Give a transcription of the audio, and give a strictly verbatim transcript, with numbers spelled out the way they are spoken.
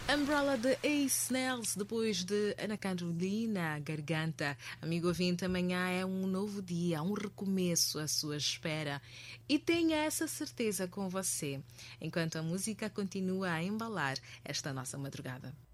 Umbrella de Ace Snells, depois de Ana Carolina Garganta. Amigo ouvinte, amanhã é um novo dia, um recomeço à sua espera. E tenha essa certeza com você, enquanto a música continua a embalar esta nossa madrugada.